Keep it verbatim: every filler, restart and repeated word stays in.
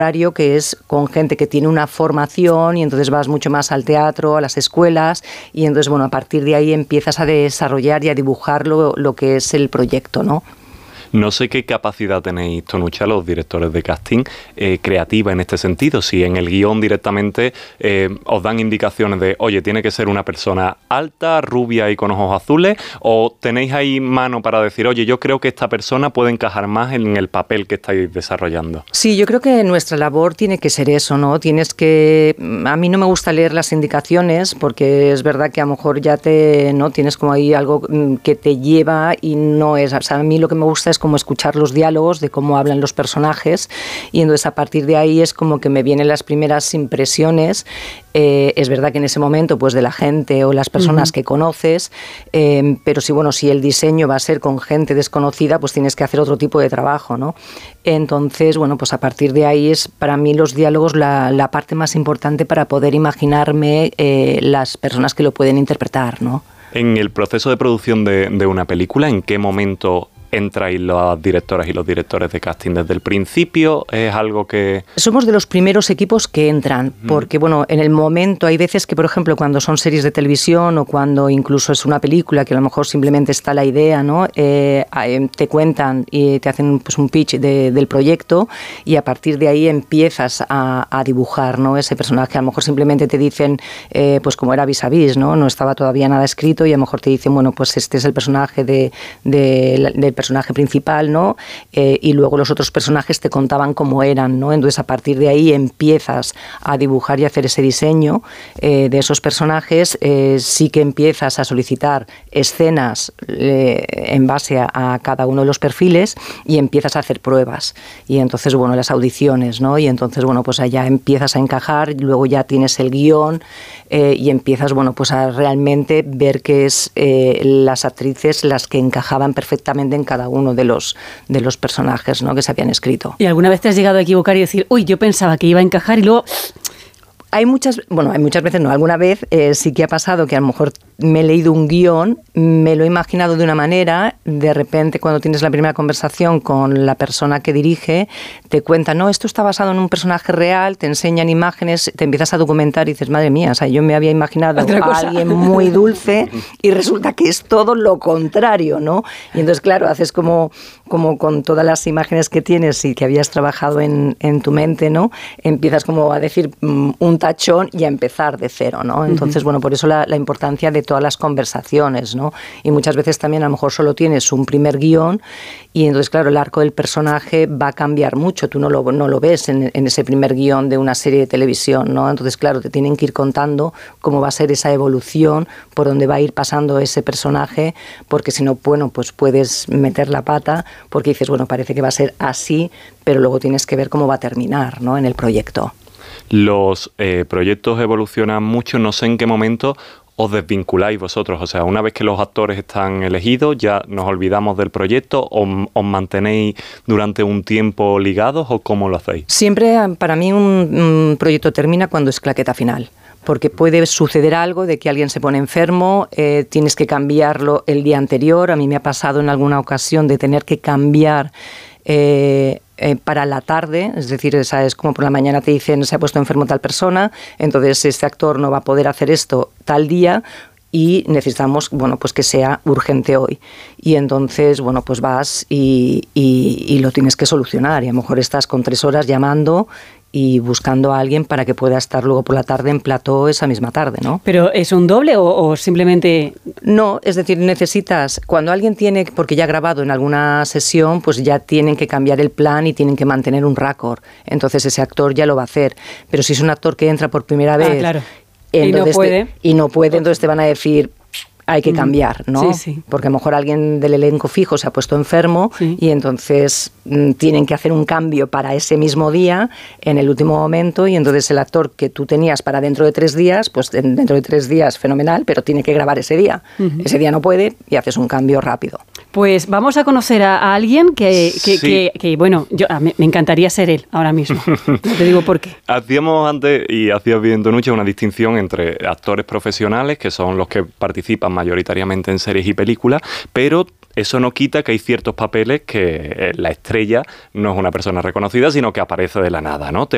que es con gente que tiene una formación y entonces vas mucho más al teatro, a las escuelas y entonces, bueno, a partir de ahí empiezas a desarrollar y a dibujar lo, lo que es el proyecto, ¿no? No sé qué capacidad tenéis, Tonucha, los directores de casting, eh, creativa en este sentido. Si en el guión directamente eh, os dan indicaciones de, oye, tiene que ser una persona alta, rubia y con ojos azules, o tenéis ahí mano para decir, oye, yo creo que esta persona puede encajar más en el papel que estáis desarrollando. Sí, yo creo que nuestra labor tiene que ser eso, ¿no? Tienes que... A mí no me gusta leer las indicaciones porque es verdad que a lo mejor ya te... ¿no? Tienes como ahí algo que te lleva y no es... O sea, a mí lo que me gusta es como escuchar los diálogos de cómo hablan los personajes y entonces a partir de ahí es como que me vienen las primeras impresiones. Eh, es verdad que en ese momento pues de la gente o las personas uh-huh. que conoces, eh, pero si bueno si el diseño va a ser con gente desconocida, pues tienes que hacer otro tipo de trabajo, ¿no? Entonces, bueno, pues a partir de ahí es para mí los diálogos la, la parte más importante para poder imaginarme eh, las personas que lo pueden interpretar, ¿no? En el proceso de producción de, de una película, ¿en qué momento entráis las directoras y los directores de casting? ¿Desde el principio es algo que...? Somos de los primeros equipos que entran, porque bueno, en el momento hay veces que, por ejemplo, cuando son series de televisión o cuando incluso es una película que a lo mejor simplemente está la idea, ¿no? Eh, te cuentan y te hacen pues, un pitch de, del proyecto y a partir de ahí empiezas a, a dibujar, ¿no? Ese personaje. A lo mejor simplemente te dicen, eh, pues como era Vis a Vis, ¿no? No estaba todavía nada escrito y a lo mejor te dicen, bueno, pues este es el personaje de, de, de personaje principal, ¿no? Eh, y luego los otros personajes te contaban cómo eran, ¿no? Entonces a partir de ahí empiezas a dibujar y a hacer ese diseño eh, de esos personajes. Eh, sí que empiezas a solicitar escenas eh, en base a, a cada uno de los perfiles y empiezas a hacer pruebas y entonces bueno las audiciones, ¿no? Y entonces bueno pues allá empiezas a encajar y luego ya tienes el guión eh, y empiezas bueno pues a realmente ver que es eh, las actrices las que encajaban perfectamente en cada uno de los, de los personajes, ¿no? Que se habían escrito. ¿Y alguna vez te has llegado a equivocar y decir, uy, yo pensaba que iba a encajar y luego... Hay muchas, bueno, hay muchas veces, no, alguna vez eh, sí que ha pasado que a lo mejor me he leído un guión, me lo he imaginado de una manera, de repente cuando tienes la primera conversación con la persona que dirige, te cuentan, no, esto está basado en un personaje real, te enseñan imágenes, te empiezas a documentar y dices, madre mía, o sea, yo me había imaginado a alguien muy dulce y resulta que es todo lo contrario, ¿no? Y entonces, claro, haces como, como con todas las imágenes que tienes y que habías trabajado en, en tu mente, ¿no? Empiezas como a decir um, un tachón y a empezar de cero, ¿no? Entonces, uh-huh. bueno, por eso la, la importancia de todas las conversaciones, ¿no? Y muchas veces también a lo mejor solo tienes un primer guión y entonces, claro, el arco del personaje va a cambiar mucho, tú no lo, no lo ves en, en ese primer guión de una serie de televisión, ¿no? Entonces, claro, te tienen que ir contando cómo va a ser esa evolución, por dónde va a ir pasando ese personaje, porque si no, bueno, pues puedes meter la pata, porque dices, bueno, parece que va a ser así, pero luego tienes que ver cómo va a terminar, ¿no? En el proyecto. Los eh, proyectos evolucionan mucho, no sé en qué momento os desvinculáis vosotros, o sea, una vez que los actores están elegidos, ya nos olvidamos del proyecto, o os mantenéis durante un tiempo ligados, o cómo lo hacéis. Siempre, para mí, un, un proyecto termina cuando es claqueta final. Porque puede suceder algo de que alguien se pone enfermo, eh, tienes que cambiarlo el día anterior. A mí me ha pasado en alguna ocasión de tener que cambiar eh, eh, para la tarde, es decir, ¿sabes? Como por la mañana te dicen se ha puesto enfermo tal persona, entonces este actor no va a poder hacer esto tal día y necesitamos, bueno, pues que sea urgente hoy. Y entonces, bueno, pues vas y, y, y lo tienes que solucionar y a lo mejor estás con tres horas llamando y buscando a alguien para que pueda estar luego por la tarde en plató esa misma tarde, ¿no? ¿Pero es un doble o, o simplemente...? No, es decir, necesitas... Cuando alguien tiene, porque ya ha grabado en alguna sesión, pues ya tienen que cambiar el plan y tienen que mantener un récord. Entonces ese actor ya lo va a hacer. Pero si es un actor que entra por primera vez... Ah, claro. Y no puede. Te, y no puede, entonces te van a decir... hay que cambiar, ¿no? Sí, sí. Porque a lo mejor alguien del elenco fijo se ha puesto enfermo sí. y entonces mm, tienen que hacer un cambio para ese mismo día, en el último momento, y entonces el actor que tú tenías para dentro de tres días, pues dentro de tres días fenomenal, pero tiene que grabar ese día. Uh-huh. Ese día no puede y haces un cambio rápido. Pues vamos a conocer a, a alguien que, que, sí. que, que, bueno, yo a mí, me encantaría ser él ahora mismo. No te digo por qué. Hacíamos antes, y hacías bien, Tonucha, una distinción entre actores profesionales, que son los que participan mayoritariamente en series y películas, pero eso no quita que hay ciertos papeles que la estrella no es una persona reconocida, sino que aparece de la nada, ¿no?